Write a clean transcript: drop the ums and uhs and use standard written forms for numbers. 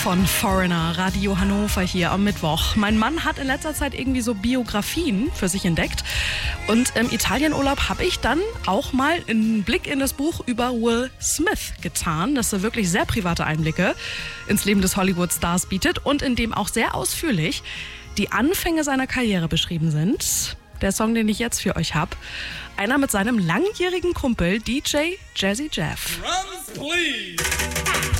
von Foreigner, Radio Hannover hier am Mittwoch. Mein Mann hat in letzter Zeit irgendwie so Biografien für sich entdeckt. Und im Italienurlaub habe ich dann auch mal einen Blick in das Buch über Will Smith getan, das so wirklich sehr private Einblicke ins Leben des Hollywood-Stars bietet und in dem auch sehr ausführlich die Anfänge seiner Karriere beschrieben sind. Der Song, den ich jetzt für euch habe, einer mit seinem langjährigen Kumpel DJ Jazzy Jeff. Drums, please.